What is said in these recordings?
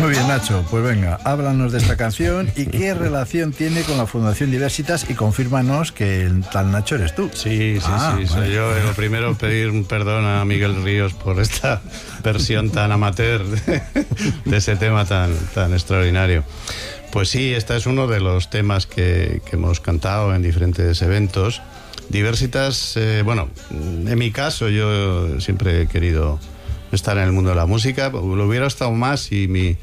Muy bien, Nacho, pues venga, háblanos de esta canción y qué relación tiene con la Fundación Diversitas y confírmanos que el tal Nacho eres tú. Sí, soy yo. Lo primero, pedir un perdón a Miguel Ríos por esta versión tan amateur de ese tema tan extraordinario. Pues sí, este es uno de los temas que hemos cantado en diferentes eventos. Diversitas, en mi caso yo siempre he querido estar en el mundo de la música. Lo hubiera estado más si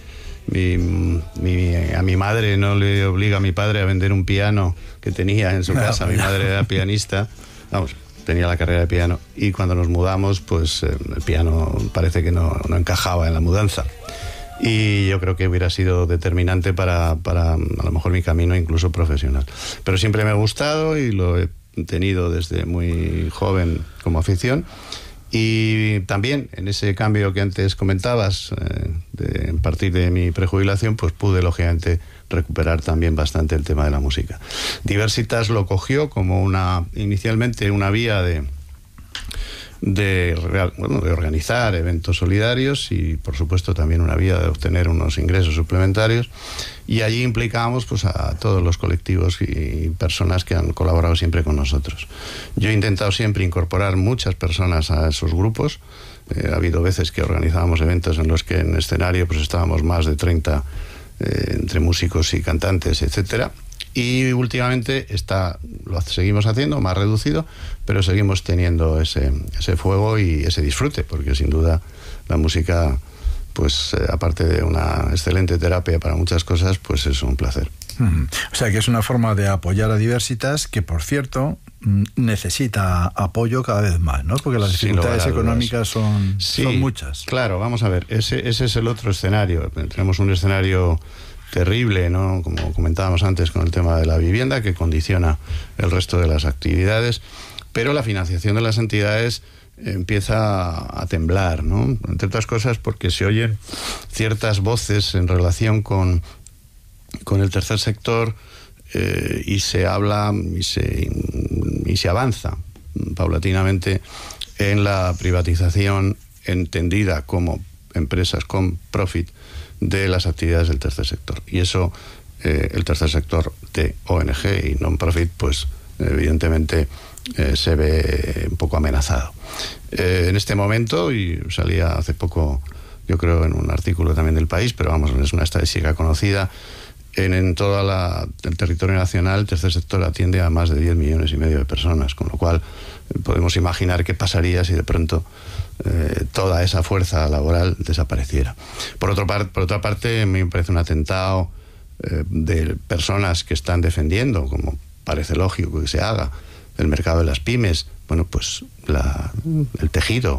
a mi madre no le obliga a mi padre a vender un piano que tenía en su casa. Mi madre era pianista, tenía la carrera de piano, y cuando nos mudamos, pues el piano parece que no encajaba en la mudanza. Y yo creo que hubiera sido determinante para a lo mejor mi camino incluso profesional. Pero siempre me ha gustado y lo he tenido desde muy joven como afición. Y también en ese cambio que antes comentabas, a partir de mi prejubilación, pues pude lógicamente recuperar también bastante el tema de la música. Diversitas lo cogió como inicialmente una vía de organizar eventos solidarios y por supuesto también una vía de obtener unos ingresos suplementarios, y allí implicábamos pues a todos los colectivos y personas que han colaborado siempre con nosotros. Yo he intentado siempre incorporar muchas personas a esos grupos. Ha habido veces que organizábamos eventos en los que en escenario pues estábamos más de 30 entre músicos y cantantes, etcétera. Y últimamente lo seguimos haciendo, más reducido, pero seguimos teniendo ese fuego y ese disfrute, porque sin duda la música, pues aparte de una excelente terapia para muchas cosas, pues es un placer. O sea que es una forma de apoyar a Diversitas que, por cierto, necesita apoyo cada vez más, ¿no? Porque las dificultades económicas son muchas. Claro, vamos a ver, ese es el otro escenario. Tenemos un escenario terrible, ¿no? Como comentábamos antes con el tema de la vivienda, que condiciona el resto de las actividades, pero la financiación de las entidades empieza a temblar, ¿no? Entre otras cosas porque se oyen ciertas voces en relación con el tercer sector, y se habla y se avanza paulatinamente en la privatización entendida como empresas con profit de las actividades del tercer sector. Y eso, el tercer sector de ONG y non-profit, pues evidentemente se ve un poco amenazado. En este momento, y salía hace poco, yo creo, en un artículo también del País, pero vamos, es una estadística conocida, en todo el territorio nacional el tercer sector atiende a más de 10,5 millones de personas, con lo cual podemos imaginar qué pasaría si de pronto toda esa fuerza laboral desapareciera. Por otra parte, me parece un atentado de personas que están defendiendo, como parece lógico que se haga, el mercado de las pymes. Bueno, pues el tejido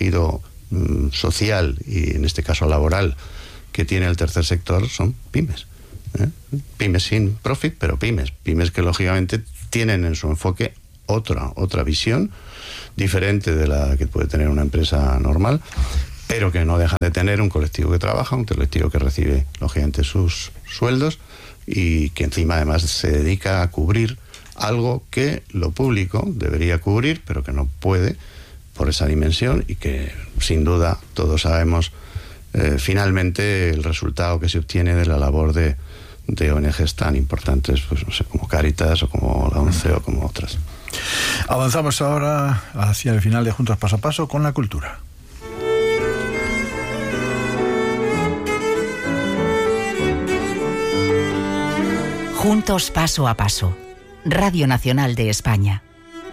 social y en este caso laboral que tiene el tercer sector son pymes. Pymes sin profit, pero pymes que lógicamente tienen en su enfoque otra visión diferente de la que puede tener una empresa normal, pero que no dejan de tener un colectivo que trabaja, un colectivo que recibe lógicamente sus sueldos y que encima además se dedica a cubrir algo que lo público debería cubrir, pero que no puede por esa dimensión, y que sin duda todos sabemos finalmente el resultado que se obtiene de la labor de ONGs tan importantes, pues no sé, como Cáritas o como la ONCE o como otras. Avanzamos ahora hacia el final de Juntos Paso a Paso con la cultura. Juntos Paso a Paso. Radio Nacional de España.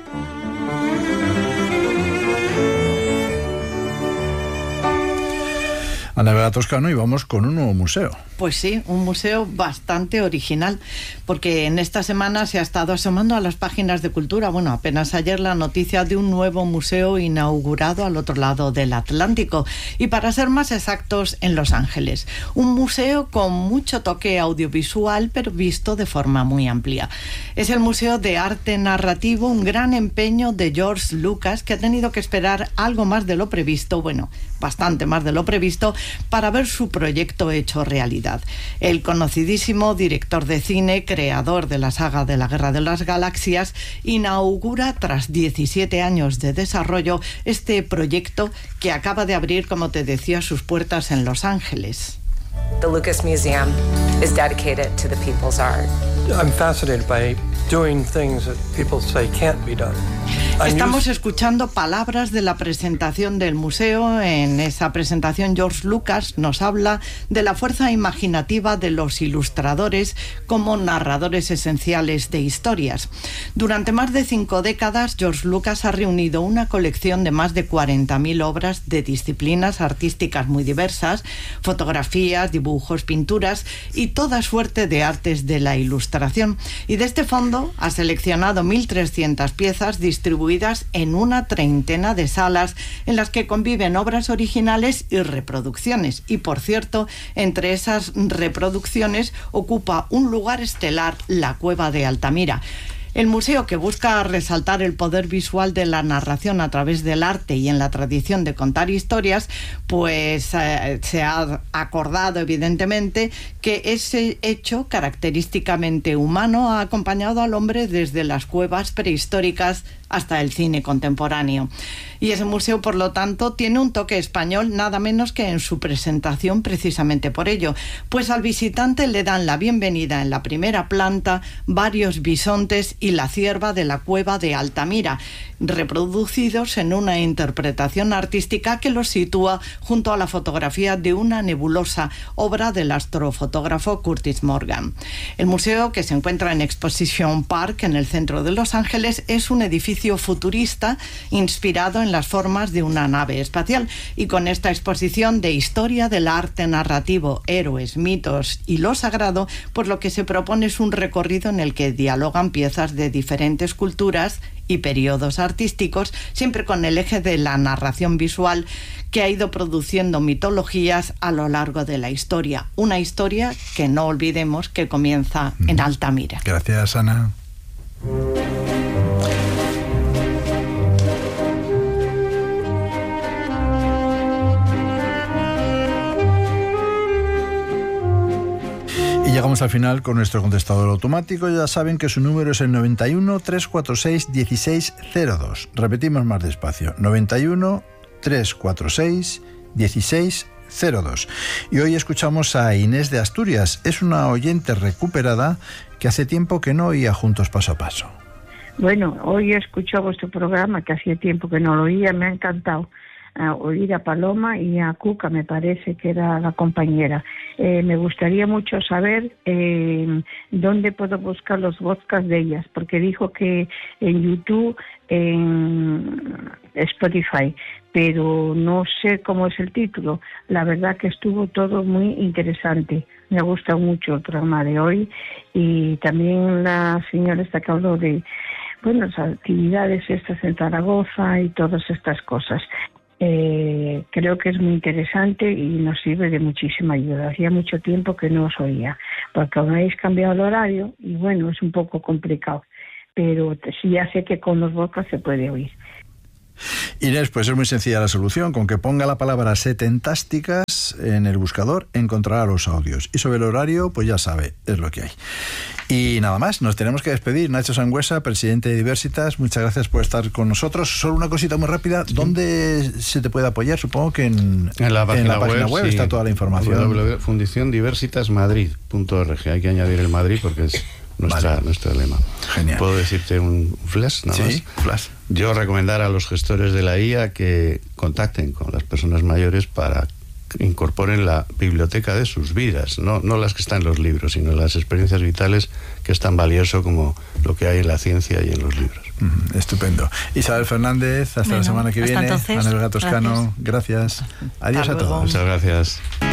Ana Vega Toscano, y vamos con un nuevo museo. Pues sí, un museo bastante original, porque en esta semana se ha estado asomando a las páginas de cultura. Bueno, apenas ayer la noticia de un nuevo museo inaugurado al otro lado del Atlántico, y para ser más exactos, en Los Ángeles. Un museo con mucho toque audiovisual, pero visto de forma muy amplia. Es el Museo de Arte Narrativo, un gran empeño de George Lucas, que ha tenido que esperar algo más de lo previsto, bueno, bastante más de lo previsto, para ver su proyecto hecho realidad. El conocidísimo director de cine, creador de la saga de la Guerra de las Galaxias, inaugura, tras 17 años de desarrollo, este proyecto que acaba de abrir, como te decía, sus puertas en Los Ángeles. the Lucas Museum is dedicated to the people's art. I'm fascinated by doing things that people say can't be done. Estamos escuchando palabras de la presentación del museo. En esa presentación, George Lucas nos habla de la fuerza imaginativa de los ilustradores como narradores esenciales de historias. Durante más de 5 décadas, George Lucas ha reunido una colección de más de 40.000 obras de disciplinas artísticas muy diversas, fotografías, dibujos, pinturas y toda suerte de artes de la ilustración. Y de este fondo ha seleccionado 1.300 piezas distribuidas en una treintena de salas en las que conviven obras originales y reproducciones. Y por cierto, entre esas reproducciones ocupa un lugar estelar la Cueva de Altamira. El museo, que busca resaltar el poder visual de la narración a través del arte y en la tradición de contar historias, pues se ha acordado evidentemente que ese hecho característicamente humano ha acompañado al hombre desde las cuevas prehistóricas hasta el cine contemporáneo. Y ese museo, por lo tanto, tiene un toque español, nada menos que en su presentación precisamente por ello, pues al visitante le dan la bienvenida en la primera planta varios bisontes y la cierva de la Cueva de Altamira, reproducidos en una interpretación artística que los sitúa junto a la fotografía de una nebulosa, obra del astrofotógrafo Curtis Morgan. El museo, que se encuentra en Exposition Park, en el centro de Los Ángeles, es un edificio futurista inspirado en las formas de una nave espacial, y con esta exposición de historia del arte narrativo, héroes, mitos y lo sagrado, pues lo que se propone es un recorrido en el que dialogan piezas de diferentes culturas y periodos artísticos, siempre con el eje de la narración visual que ha ido produciendo mitologías a lo largo de la historia. Una historia que no olvidemos que comienza en Altamira. Gracias, Ana. Y llegamos al final con nuestro contestador automático. Ya saben que su número es el 91 346 1602. Repetimos más despacio: 91 346 1602. Y hoy escuchamos a Inés de Asturias. Es una oyente recuperada que hace tiempo que no oía Juntos Paso a Paso. Bueno, hoy he escuchado vuestro programa, que hacía tiempo que no lo oía. Me ha encantado oír a Paloma y a Cuca, me parece que era la compañera. Me gustaría mucho saber dónde puedo buscar los podcasts de ellas, porque dijo que en YouTube, en Spotify, pero no sé cómo es el título. La verdad que estuvo todo muy interesante. Me ha gustado mucho el programa de hoy, y también la señora esta que habló de las actividades estas en Zaragoza y todas estas cosas. Creo que es muy interesante y nos sirve de muchísima ayuda. Hacía mucho tiempo que no os oía, porque aún habéis cambiado el horario y es un poco complicado, pero sí, ya sé que con los podcasts se puede oír. Inés, pues es muy sencilla la solución. Con que ponga la palabra Setentásticas en el buscador, encontrará los audios. Y sobre el horario, pues ya sabe, es lo que hay. Y nada más, nos tenemos que despedir. Nacho Sangüesa, presidente de Diversitas, muchas gracias por estar con nosotros. Solo una cosita muy rápida: ¿dónde se te puede apoyar? Supongo que en la página web está toda la información. Fundiciondiversitasmadrid.org. Hay que añadir el Madrid porque es nuestro lema. Genial. ¿Puedo decirte un flash? Nada más. Flash. Yo recomendar a los gestores de la IA que contacten con las personas mayores para que incorporen la biblioteca de sus vidas, no las que están en los libros, sino las experiencias vitales, que es tan valioso como lo que hay en la ciencia y en los libros. Estupendo. Isabel Fernández, hasta la semana que viene. Entonces, Ana Belga Toscano, gracias. Adiós a todos. Muchas gracias.